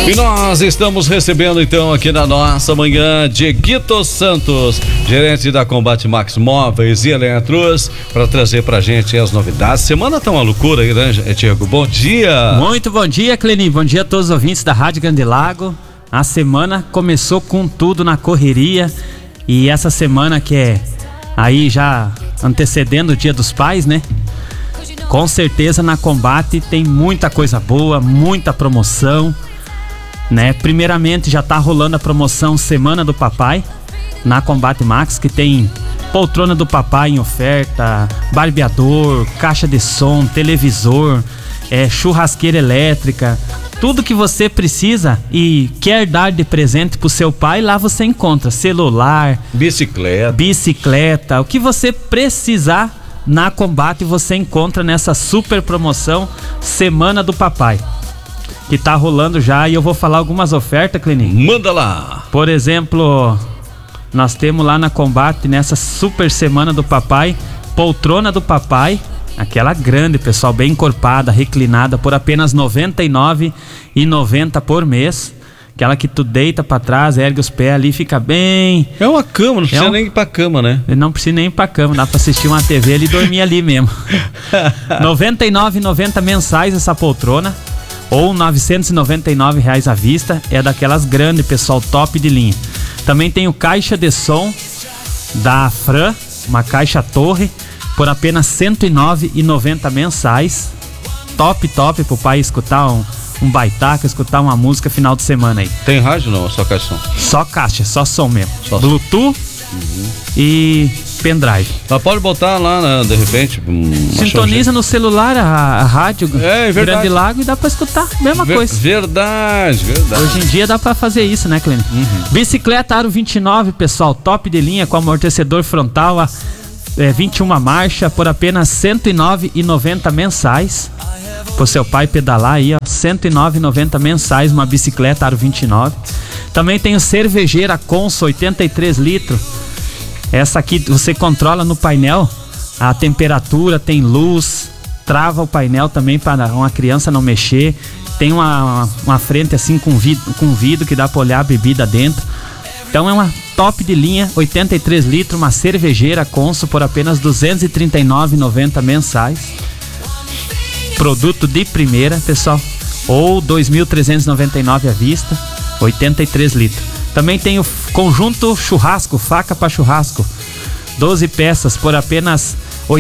E nós estamos recebendo então aqui na nossa manhã Dieguito Santos, gerente da Combate Max Móveis e Eletros, para trazer pra gente as novidades. Semana tá uma loucura aí, né, Diego? Bom dia! Muito bom dia, Cleni. Bom dia a todos os ouvintes da Rádio Grande Lago. A semana começou com tudo na correria, e essa semana que é aí já antecedendo o Dia dos Pais, né? Com certeza na Combate tem muita coisa boa, muita promoção, né? Primeiramente já tá rolando a promoção Semana do Papai na Combate Max, que tem poltrona do papai em oferta, barbeador, caixa de som, televisor, churrasqueira elétrica, tudo que você precisa e quer dar de presente pro seu pai, lá você encontra celular, bicicleta, o que você precisar na Combate você encontra nessa super promoção Semana do Papai, que tá rolando já, e eu vou falar algumas ofertas, Cleninho. Manda lá! Por exemplo, nós temos lá na Combate, nessa super Semana do Papai, poltrona do papai, aquela grande, pessoal, bem encorpada, reclinada, por apenas R$ 99,90 por mês. Aquela que tu deita pra trás, ergue os pés ali, fica bem... É uma cama, não precisa nem ir pra cama, né? Não precisa nem ir pra cama, dá pra assistir uma TV ali e dormir ali mesmo. R$ 99,90 mensais essa poltrona, ou R$ 999 à vista. É daquelas grandes, pessoal, top de linha. Também tem o caixa de som da Fran, uma caixa torre, por apenas R$ 109,90 mensais. Top pro pai escutar um baitaca, escutar uma música final de semana aí. Tem rádio não? Só caixa de som? Só caixa, só som mesmo. Só Bluetooth e pendrive. Mas pode botar lá, né, de repente. Sintoniza no celular a rádio Grande Lago e dá pra escutar, mesma coisa. Verdade. Hoje em dia dá pra fazer isso, né, Clênio? Bicicleta Aro 29, pessoal, top de linha, com amortecedor frontal 21 marcha, por apenas R$ 109,90 mensais. Pro seu pai pedalar aí, ó, R$ 109,90 mensais, uma bicicleta Aro 29. Também tem o cervejeira Consul 83 litros. Essa aqui você controla no painel a temperatura, tem luz, trava o painel também para uma criança não mexer. Tem uma frente assim com vidro que dá para olhar a bebida dentro. Então é uma top de linha, 83 litros, uma cervejeira Consul por apenas R$ 239,90 mensais. Produto de primeira, pessoal, ou R$ 2.399 à vista, 83 litros. Também tem o conjunto churrasco, faca para churrasco, 12 peças por apenas R$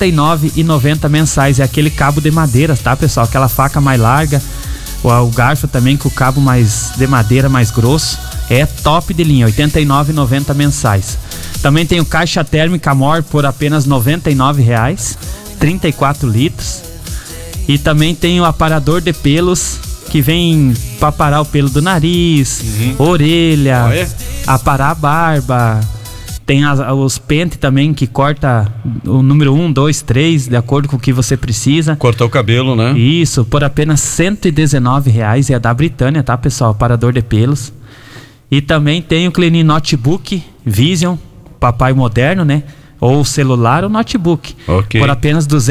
89,90 mensais. É aquele cabo de madeira, tá, pessoal? Aquela faca mais larga, o garfo também com o cabo mais de madeira, mais grosso. É top de linha, R$ 89,90 mensais. Também tem o caixa térmica Amor por apenas R$ 99,00, 34 litros. E também tem o aparador de pelos, que vem para parar o pelo do nariz, orelha, aparar a barba. Tem os pentes também, que corta o número 1, 2, 3, de acordo com o que você precisa. Cortar o cabelo, né? Isso, por apenas R$ 119,00. É da Britânia, tá, pessoal? Aparador de pelos. E também tem o Cleaning Notebook Vision, papai moderno, né? Ou celular ou notebook. Okay. Por apenas R$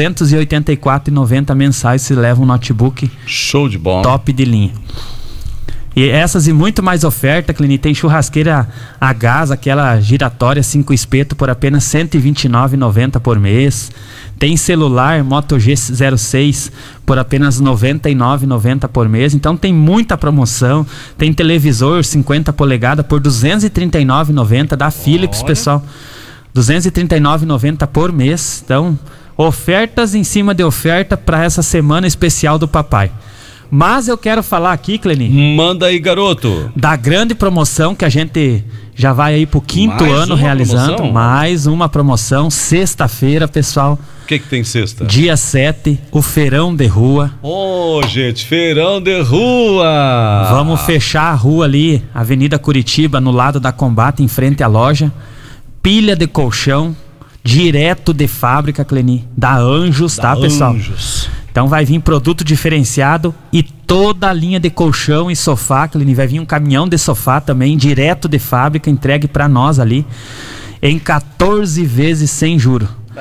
284,90 mensais se leva um notebook. Show de bola. Top de linha. E essas e muito mais oferta, Cleni. Tem churrasqueira a gás, aquela giratória 5 espeto por apenas R$ 129,90 por mês. Tem celular Moto G06 por apenas R$ 99,90 por mês. Então tem muita promoção. Tem televisor 50 polegadas por R$ 239,90 da Philips, pessoal. R$ 239,90 por mês. Então, ofertas em cima de oferta para essa semana especial do papai. Mas eu quero falar aqui, Cleni. Manda aí, garoto. Da grande promoção que a gente já vai aí pro quinto ano realizando. Promoção? Mais uma promoção. Sexta-feira, pessoal. O que tem sexta? Dia 7, o Feirão de Rua. Gente, Feirão de Rua. Vamos fechar a rua ali, Avenida Curitiba, no lado da Combate, em frente à loja. Pilha de colchão, direto de fábrica, Cleni, da Anjos, tá, pessoal? Anjos. Então vai vir produto diferenciado e toda a linha de colchão e sofá, Cleni. Vai vir um caminhão de sofá também, direto de fábrica, entregue pra nós ali, em 14 vezes sem juro.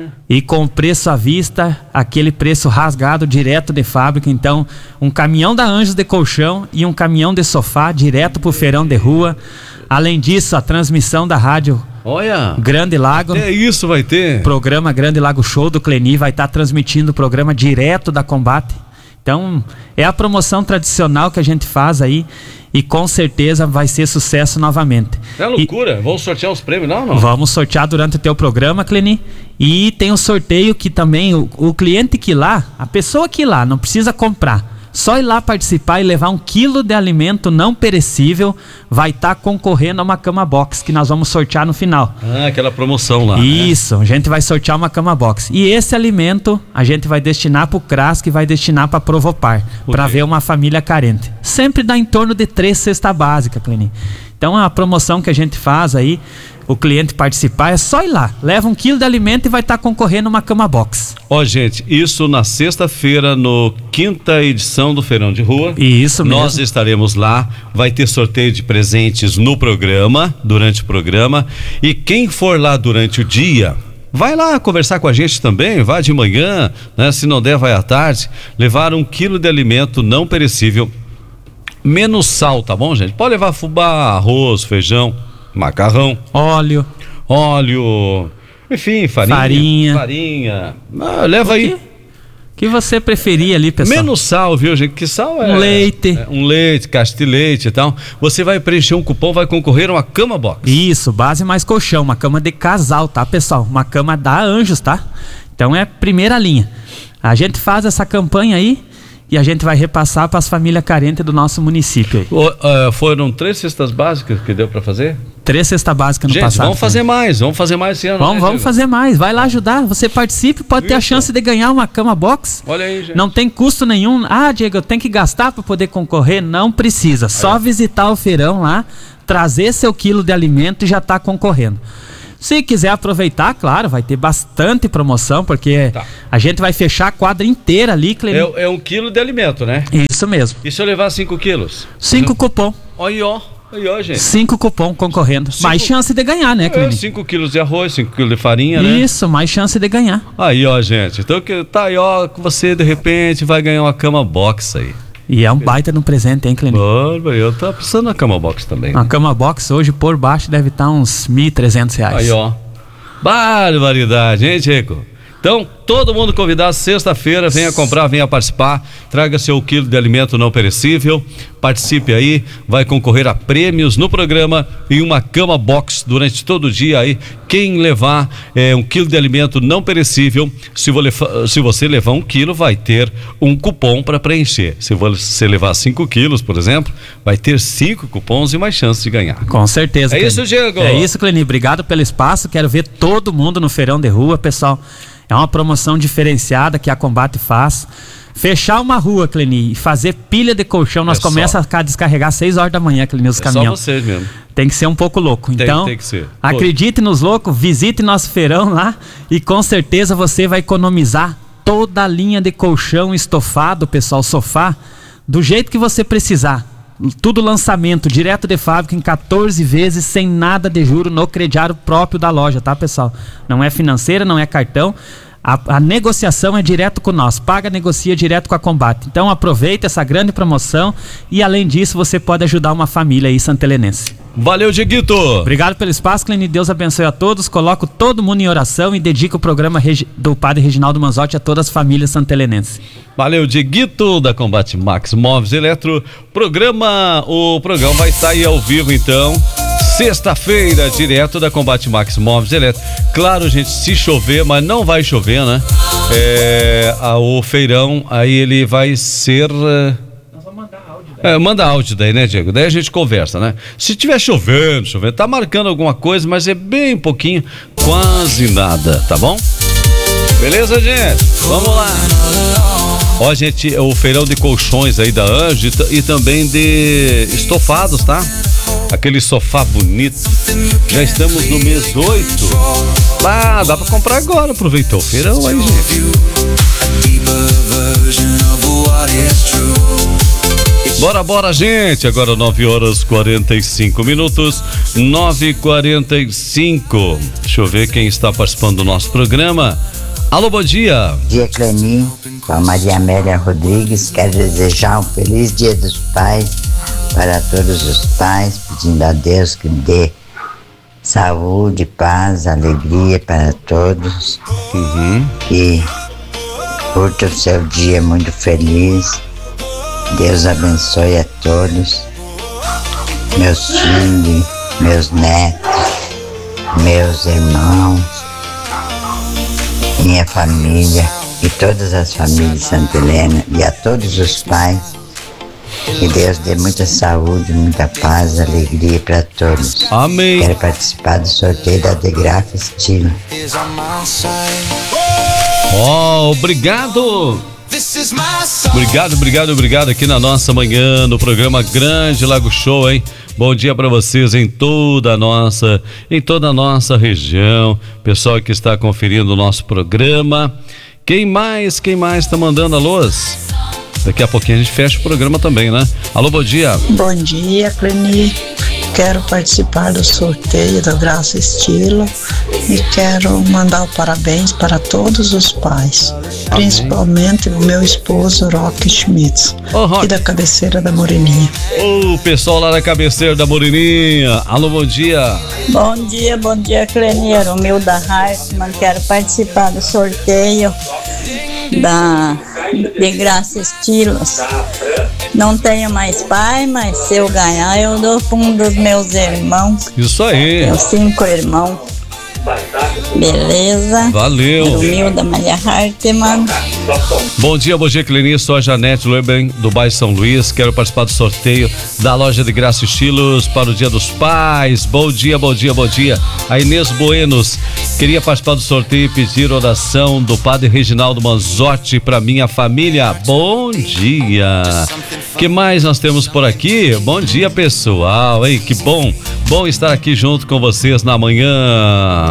E com preço à vista, aquele preço rasgado direto de fábrica. Então, um caminhão da Anjos de colchão e um caminhão de sofá direto pro feirão de rua. Além disso, a transmissão da rádio Grande Lago. É isso, vai ter. Programa Grande Lago Show do Cleni vai estar transmitindo o programa direto da Combate. Então, é a promoção tradicional que a gente faz aí e com certeza vai ser sucesso novamente. É loucura, vamos sortear os prêmios, não? Vamos sortear durante o teu programa, Cleni. E tem um sorteio que também o cliente que ir lá, a pessoa que ir lá, não precisa comprar. Só ir lá participar e levar 1 quilo de alimento não perecível, vai estar concorrendo a uma cama box que nós vamos sortear no final. Ah, aquela promoção lá. Isso, a gente vai sortear uma cama box. E esse alimento a gente vai destinar para o CRAS, que vai destinar para Provopar, para ver uma família carente. Sempre dá em torno de 3 cestas básicas, Cleni. Então a promoção que a gente faz aí, o cliente participar, é só ir lá, leva 1 quilo de alimento e vai estar concorrendo uma cama box. Gente, isso na sexta-feira, no 5ª edição do Feirão de Rua. Isso mesmo. Nós estaremos lá, vai ter sorteio de presentes no programa, durante o programa. E quem for lá durante o dia, vai lá conversar com a gente também, vai de manhã, né? Se não der, vai à tarde. Levar 1 quilo de alimento não perecível, menos sal, tá bom, gente? Pode levar fubá, arroz, feijão, macarrão, óleo, enfim, farinha. Leva aí. O que você preferir ali, pessoal. Menos sal, viu, gente? Que sal é? Um leite, caixa de leite e tal. Você vai preencher um cupom, vai concorrer a uma cama box. Isso, base mais colchão, uma cama de casal, tá, pessoal? Uma cama da Anjos, tá? Então é primeira linha. A gente faz essa campanha aí e a gente vai repassar para as famílias carentes do nosso município aí. Foram 3 cestas básicas que deu para fazer? 3 cestas básicas no passado. Vamos fazer mais esse ano. Vamos fazer mais, vai lá ajudar, você participe, pode ter a chance de ganhar uma cama box. Olha aí, gente. Não tem custo nenhum. Diego, eu tenho que gastar para poder concorrer? Não precisa, só visitar o feirão lá, trazer seu quilo de alimento e já tá concorrendo. Se quiser aproveitar, claro, vai ter bastante promoção, porque a gente vai fechar a quadra inteira ali, Cleni. É 1 quilo de alimento, né? Isso mesmo. E se eu levar 5 quilos? 5 cupom. Aí, ó, gente. 5 cupom concorrendo. Mais chance de ganhar, né, Cleni? 5 quilos de arroz, 5 quilos de farinha, né? Isso, mais chance de ganhar. Aí, ó, gente. Então, tá aí, ó, você de repente vai ganhar uma cama box aí. E é um baita no presente, hein, Cleni? Eu tô precisando da cama box também. Uma cama box hoje por baixo deve estar uns R$1.300. Aí, ó. Barbaridade, hein, Chico? Então, todo mundo convidado, sexta-feira, venha comprar, venha participar, traga seu quilo de alimento não perecível, participe aí, vai concorrer a prêmios no programa e uma cama box durante todo o dia aí. Quem levar 1 quilo de alimento não perecível, se você levar 1 quilo, vai ter um cupom para preencher. Se você levar 5 quilos, por exemplo, vai ter 5 cupons e mais chance de ganhar. Com certeza, Cleni. Isso, Diego? É isso, Cleni. Obrigado pelo espaço, quero ver todo mundo no Feirão de Rua, pessoal. É uma promoção diferenciada que a Combate faz. Fechar uma rua, Cleni, e fazer pilha de colchão, nós começamos a descarregar às 6 horas da manhã, Cleni, os caminhões. Só vocês mesmo. Tem que ser um pouco louco. Então, tem que ser. Acredite nos loucos, visite nosso feirão lá e com certeza você vai economizar toda a linha de colchão estofado, pessoal, sofá, do jeito que você precisar. Tudo lançamento, direto de fábrica, em 14 vezes, sem nada de juro, no crediário próprio da loja, tá, pessoal? Não é financeira, não é cartão. A negociação é direto com nós, paga, negocia direto com a Combate. Então aproveita essa grande promoção e além disso você pode ajudar uma família aí santelenense. Valeu, Dieguito! Obrigado pelo espaço, Cleni, Deus abençoe a todos, coloco todo mundo em oração e dedico o programa do Padre Reginaldo Manzotti a todas as famílias santelenenses. Valeu, Dieguito da Combate Max Móveis Eletro. O programa vai estar aí ao vivo então, sexta-feira, direto da Combate Max Móveis Eletro. Claro, gente, se chover, mas não vai chover, né? O feirão aí ele vai ser... Nós vamos mandar áudio. Manda áudio daí, né, Diego? Daí a gente conversa, né? Se tiver chovendo, tá marcando alguma coisa, mas é bem pouquinho, quase nada, tá bom? Beleza, gente? Vamos lá. Ó, gente, o feirão de colchões aí da Anjo e também de estofados, tá? Aquele sofá bonito. Já estamos no mês 8. Dá pra comprar agora. Aproveitou o feirão aí, gente. Bora, gente. Agora 9h45. 9h45. Deixa eu ver quem está participando do nosso programa. Alô, bom dia. Bom dia, Cleninho. Sou a Maria Amélia Rodrigues. Quero desejar um feliz Dia dos Pais para todos os pais, pedindo a Deus que dê saúde, paz, alegria para todos. E curta o seu dia muito feliz. Deus abençoe a todos. Meus filhos, meus netos, meus irmãos, minha família e todas as famílias de Santa Helena e a todos os pais. Que Deus dê muita saúde, muita paz, alegria para todos. Amém. Quero participar do sorteio da Degrafa Estilo. Obrigado. Obrigado aqui na nossa manhã, no programa Grande Lago Show, hein? Bom dia para vocês em toda a nossa região, pessoal que está conferindo o nosso programa. Quem mais tá mandando alôs? Daqui a pouquinho a gente fecha o programa também, né? Alô, bom dia. Bom dia, Cleni. Quero participar do sorteio da Graça Estilo e quero mandar o parabéns para todos os pais, principalmente o meu esposo Roque Schmitz, e da cabeceira da Moreninha. O pessoal lá da cabeceira da Moreninha. Alô, bom dia. Bom dia, Clenier. O meu da Hartmann, quero participar do sorteio de Graça Estilos. Não tenho mais pai, mas se eu ganhar, eu dou para um dos meus irmãos. Isso aí. Tenho 5 irmãos. Beleza? Valeu. Romilda Maria Hartmann. Bom dia, Cleni. Sou a Janete Leben, do bairro São Luís. Quero participar do sorteio da loja de Graça Estilos para o Dia dos Pais. Bom dia. A Inês Buenos. Queria participar do sorteio e pedir oração do Padre Reginaldo Manzotti para minha família. Bom dia. Que mais nós temos por aqui? Bom dia, pessoal. Ei, que bom estar aqui junto com vocês na manhã.